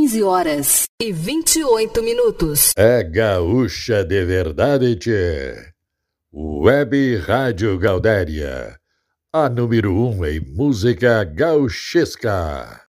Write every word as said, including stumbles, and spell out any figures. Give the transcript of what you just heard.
quinze horas e vinte e oito minutos. É gaúcha de verdade, tchê. Web Rádio Gaudéria, a número um em música gauchesca.